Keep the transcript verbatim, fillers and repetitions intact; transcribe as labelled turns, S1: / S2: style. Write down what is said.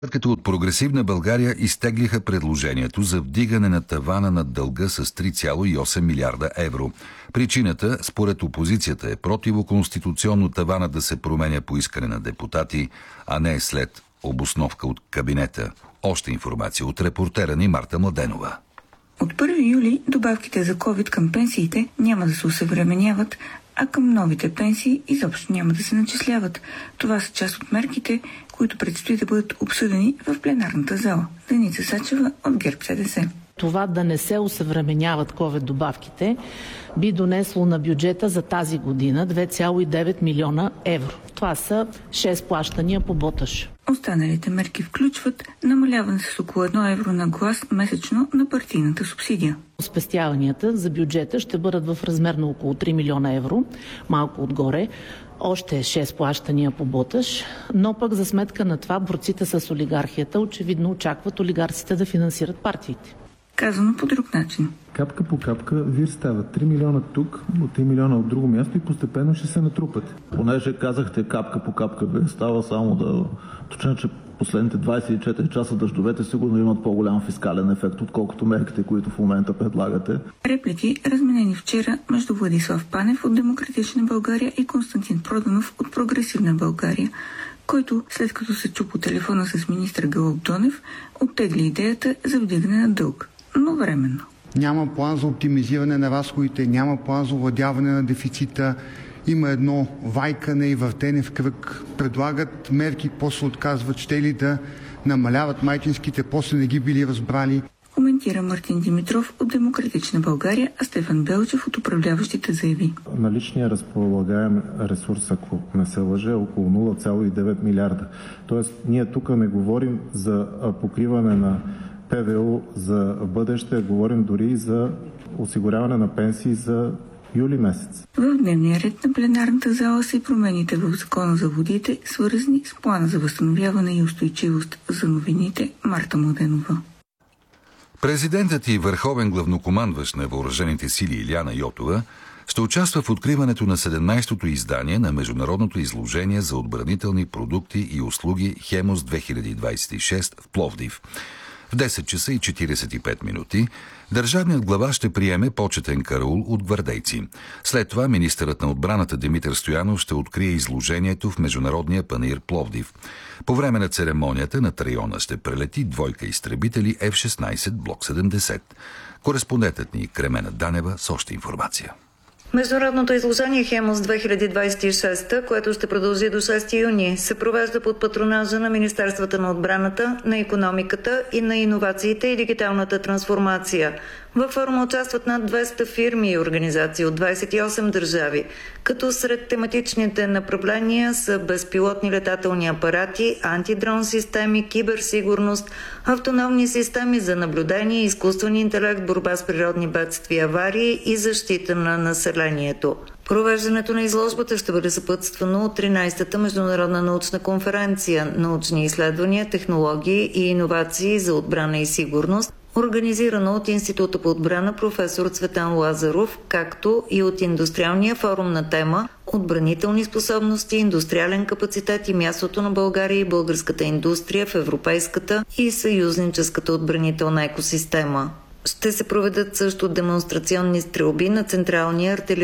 S1: След като от Прогресивна България изтеглиха предложението за вдигане на тавана на дълга с три цяло и осем милиарда евро. Причината, според опозицията, е противоконституционно тавана да се променя по искане на депутати, а не след обосновка от кабинета. Още информация от репортера ни Марта Младенова.
S2: От първи юли добавките за ковид към пенсиите няма да се осъвременяват, а към новите пенсии изобщо няма да се начисляват. Това са част от мерките, които предстои да бъдат обсъдени в пленарната зала. Деница Сачева от ГЕРБ-СДС.
S3: Това да не се осъвременяват ковид добавките би донесло на бюджета за тази година две цяло и девет милиона евро. Това са шест плащания по боташ.
S2: Останалите мерки включват намаляване с около едно евро на глас месечно на партийната субсидия.
S3: Спестяванията за бюджета ще бъдат в размер на около три милиона евро, малко отгоре. Още шест плащания по боташ, но пък за сметка на това борците с олигархията очевидно очакват олигарците да финансират партиите.
S2: Казано по друг начин.
S4: Капка по капка вир става три милиона тук, от три милиона от друго място и постепенно ще се натрупат.
S5: Понеже казахте капка по капка, бе става само да точно, че последните двадесет и четири часа дъждовете сигурно имат по-голям фискален ефект, отколкото мерките, които в момента предлагате.
S2: Реплики, разменени вчера между Владислав Панев от Демократична България и Константин Проданов от Прогресивна България, който, след като се чу по телефона с министър Гълъб Донев, оттегли идеята за вдигане на дълг, но временно.
S6: Няма план за оптимизиране на разходите, няма план за овладяване на дефицита. Има едно вайкане и въртене в кръг. Предлагат мерки, после отказват, ще ли да намаляват майчинските, после не ги били разбрали.
S2: Коментира Мартин Димитров от Демократична България, а Стефан Белчев от управляващите заяви.
S4: Наличния разполагаем ресурс, ако не се лъже, е около нула цяло и девет милиарда. Тоест, ние тук не говорим за покриване на ПВУ за бъдеще, говорим дори и за осигуряване на пенсии за юли месец.
S2: В дневния ред на пленарната зала са и промените в Закона за водите, свързани с плана за възстановяване и устойчивост. За новините Марта Младенова.
S1: Президентът и върховен главнокомандващ на въоръжените сили Илияна Йотова ще участва в откриването на седемнадесетото издание на международното изложение за отбранителни продукти и услуги Хемос две хиляди двадесет и шест в Пловдив. В десет часа и четиридесет и пет минути държавният глава ще приеме почетен караул от гвардейци. След това министърът на отбраната Димитър Стоянов ще открие изложението в Международния панаир Пловдив. По време на церемонията над района ще прелети двойка изтребители Еф шестнадесет Блок седемдесет. Кореспондентът ни Кремена Данева с още информация.
S7: Международното изложение Хемос две хиляди двадесет и шест, което ще продължи до шести юни, се провежда под патронажа на Министерствата на отбраната, на икономиката и на иновациите и дигиталната трансформация. Във форума участват над двеста фирми и организации от двадесет и осем държави, като сред тематичните направления са безпилотни летателни апарати, антидрон системи, киберсигурност, автономни системи за наблюдение, изкуствен интелект, борба с природни бедствия и аварии и защита на населението. Провеждането на изложбата ще бъде съпътствано от тринадесетата международна научна конференция «Научни изследвания, технологии и иновации за отбрана и сигурност», организирано от Института по отбрана професор Цветан Лазаров, както и от Индустриалния форум на тема «Отбранителни способности, индустриален капацитет и мястото на България и българската индустрия в европейската и съюзническата отбранителна екосистема». Ще се проведат също демонстрационни стрелби на централния артилерийски